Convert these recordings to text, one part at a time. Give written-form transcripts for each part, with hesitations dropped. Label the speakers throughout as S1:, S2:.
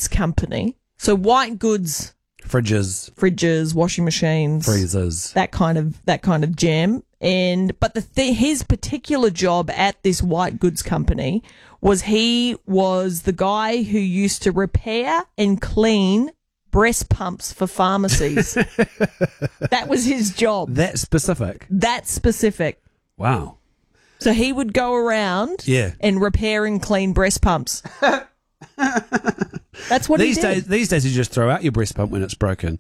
S1: goods company. So white goods,
S2: Fridges,
S1: washing machines,
S2: freezers.
S1: that kind of jam. But his particular job at this white goods company was he was the guy who used to repair and clean breast pumps for pharmacies. That was his job.
S2: That specific.
S1: So
S2: Wow.
S1: he would go around
S2: Yeah.
S1: and repair and clean breast pumps. That's what he did.
S2: These days you just throw out your breast pump when it's broken.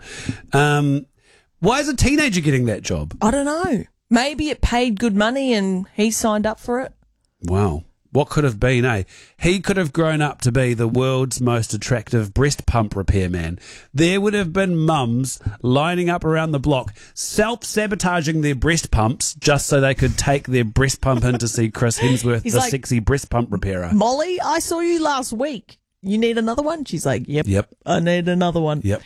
S2: Why is a teenager getting that job?
S1: I don't know. Maybe it paid good money and he signed up for it.
S2: Wow. What could have been, eh? He could have grown up to be the world's most attractive breast pump repairman. There would have been mums lining up around the block, self-sabotaging their breast pumps just so they could take their breast pump in to see Chris Hemsworth, the sexy breast pump repairer.
S1: Molly, I saw you last week. You need another one? She's like, yep. I need another one.
S2: Yep.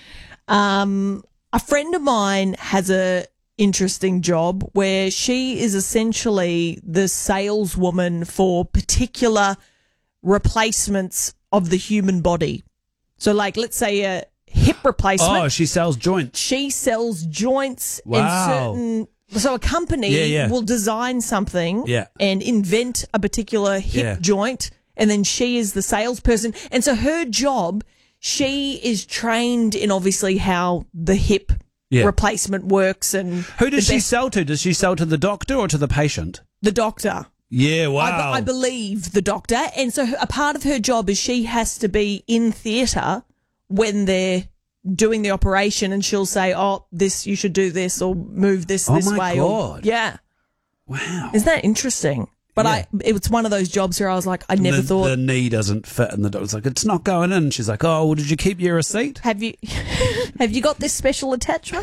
S1: A friend of mine has a interesting job where she is essentially the saleswoman for particular replacements of the human body. So, like, let's say a hip replacement.
S2: Oh, she sells joints.
S1: She sells joints.
S2: Wow.
S1: And so a company will design something and invent a particular hip joint, and then she is the salesperson. And so her job, she is trained in obviously how the hip replacement works. And
S2: who does she sell to? Does she sell to the doctor or to the patient?
S1: The doctor.
S2: Yeah, wow.
S1: I believe the doctor. And so a part of her job is she has to be in theatre when they're doing the operation, and she'll say, oh, this, you should do this, or move this way.
S2: Oh, my God. Wow.
S1: Isn't that interesting? But it was one of those jobs where I was like, I never thought.
S2: The knee doesn't fit, and the doctor's like, it's not going in. She's like, oh, well, did you keep your receipt?
S1: Have you got this special attachment?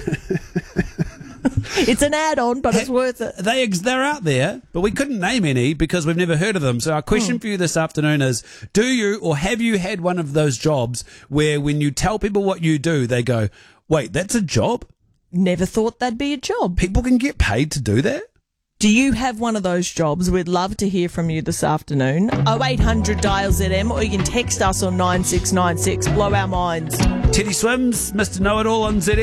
S1: It's an add-on, but it's worth it.
S2: They're out there, but we couldn't name any because we've never heard of them. So our question for you this afternoon is, do you or have you had one of those jobs where when you tell people what you do, they go, wait, that's a job?
S1: Never thought that'd be a job.
S2: People can get paid to do that?
S1: Do you have one of those jobs? We'd love to hear from you this afternoon. 0800 dial ZM, or you can text us on 9696. Blow our minds.
S2: Teddy Swims, Mr. Know-It-All on ZM.